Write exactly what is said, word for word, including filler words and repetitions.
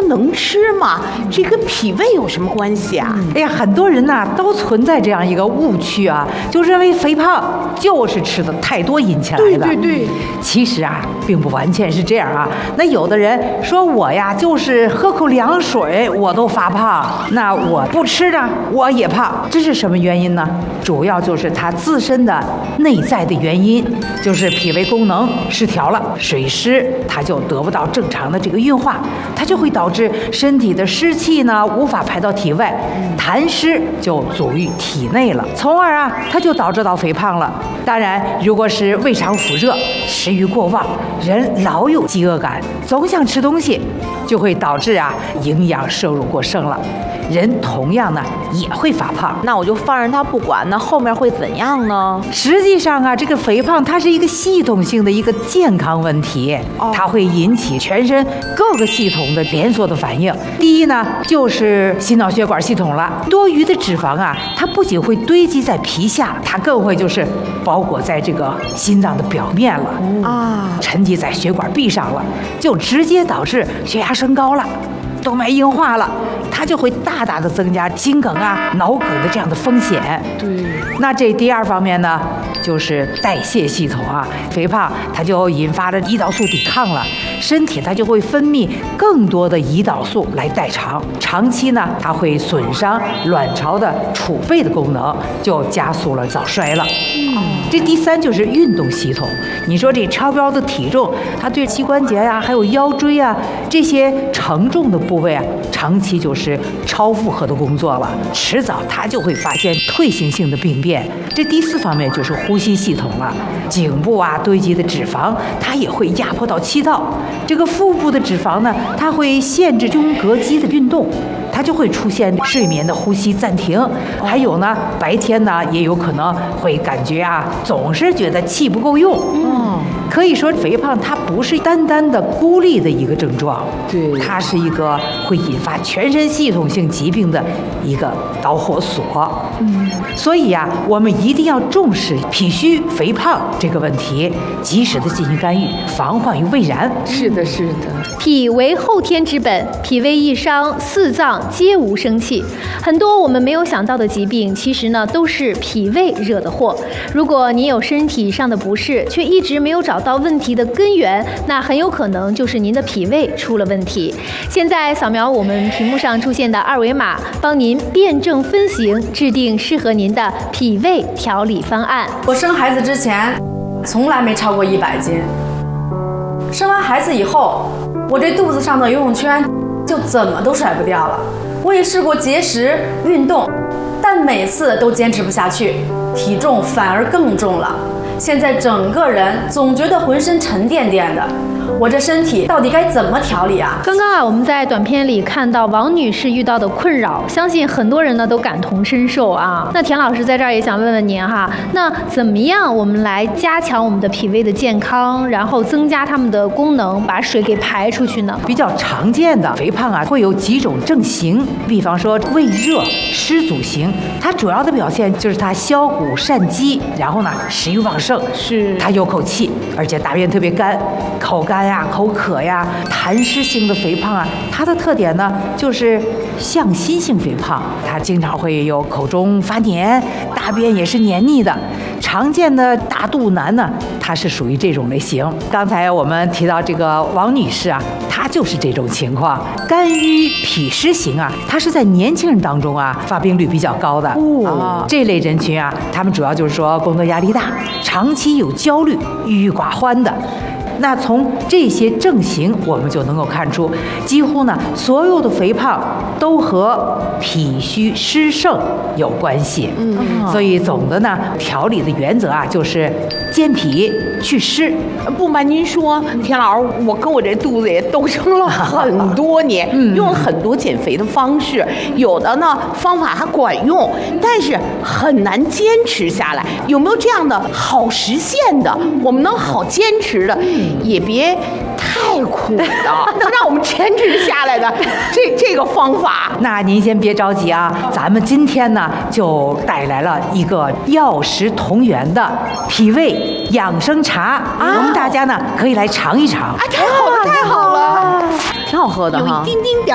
能吃吗？这跟脾胃有什么关系啊？ 哎呀，很多人呐都存在这样一个误区啊，就认为肥胖就是吃的太多引起来的。 对对对， 其实啊，并不完全是这样啊。那有的人说我呀，就是喝口凉水我都发胖，那我不吃呢，我也胖，这是什么原因呢？主要就是他自身的内在的原因，就是脾胃功能失调了，水湿它就得不到正常的这个运化，它就会导致身体的湿气呢无法排到体外，痰湿就阻于体内了，从而啊它就导致到肥胖了。当然，如果是胃肠腑热、食欲过旺，人老有饥饿感，总想吃东西，就会导致啊营养摄入过剩了。人同样呢也会发胖， 那我就放任他不管，那后面会怎样呢？ 实际上啊，这个肥胖它是一个系统性的一个健康问题， 哦、 它会引起全身各个系统的连锁的反应。第一呢，就是心脑血管系统了，多余的脂肪啊，它不仅会堆积在皮下，它更会就是包裹在这个心脏的表面了啊，沉积在血管壁上了，就直接导致血压升高了，动脉硬化了，它就会大大的增加心梗啊、脑梗的这样的风险。 对， 那这第二方面呢，就是代谢系统啊，肥胖它就引发了胰岛素抵抗了，身体它就会分泌更多的胰岛素来代偿，长期呢，它会损伤卵巢的储备的功能，就加速了早衰了。嗯，这第三就是运动系统。你说这超标的体重，它对膝关节呀、啊，还有腰椎啊这些承重的部位啊，长期就是超负荷的工作了，迟早它就会发现退行性的病变。这第四方面就是呼吸系统了，颈部啊堆积的脂肪，它也会压迫到气道。这个腹部的脂肪呢，它会限制胸膈肌的运动，它就会出现睡眠的呼吸暂停。还有呢，白天呢也有可能会感觉啊，总是觉得气不够用。嗯，可以说肥胖它不是单单的孤立的一个症状， 对， 它是一个会引发全身系统性疾病的一个导火索。嗯，所以呀、啊，我们一定要重视脾虚肥胖这个问题，及时的进行干预，防患于未然。 是的，是的。 脾为后天之本，脾胃一伤，四脏皆无生气。很多我们没有想到的疾病，其实呢都是脾胃惹的祸。如果您有身体上的不适，却一直没有找到问题的根源，那很有可能就是您的脾胃出了问题。现在扫描我们屏幕上出现的二维码，帮您辩证分型，制定适合您的脾胃调理方案。 我生孩子之前，从来没超过一百斤。生完孩子以后，我这肚子上的游泳圈就怎么都甩不掉了。我也试过节食运动，但每次都坚持不下去，体重反而更重了。现在整个人总觉得浑身沉甸甸的，我这身体到底该怎么调理啊？ 刚刚啊，我们在短片里看到王女士遇到的困扰，相信很多人呢都感同身受啊。那田老师在这儿也想问问您哈，那怎么样我们来加强我们的脾胃的健康，然后增加它们的功能，把水给排出去呢？ 比较常见的肥胖啊，会有几种症型，比方说胃热湿阻型，它主要的表现就是它消谷善饥，然后呢食欲旺盛， 是它有口气，而且大便特别干，口干呀、口渴呀。痰湿性的肥胖啊，它的特点呢就是向心性肥胖，它经常会有口中发黏，大便也是黏腻的。常见的大肚腩呢，它是属于这种类型。刚才我们提到这个王女士啊，她就是这种情况。肝郁脾湿型啊，它是在年轻人当中啊发病率比较高的。哦，这类人群啊，他们主要就是说工作压力大，长期有焦虑、郁郁寡欢的。那从这些症型，我们就能够看出，几乎呢所有的肥胖都和脾虚湿盛有关系。嗯，所以总的呢调理的原则啊，就是健脾祛湿。 不瞒您说，田老师，我跟我这肚子也斗争了很多年，嗯、用了很多减肥的方式，有的呢方法还管用，但是很难坚持下来。有没有这样的好实现的，我们能好坚持的？也别太苦的，能让我们坚持下来的这这个方法。 那您先别着急啊，咱们今天呢就带来了一个药食同源的脾胃养生茶，啊、我们大家呢可以来尝一尝。 啊，太好了，太好了，挺好喝的哈，有一丁丁点。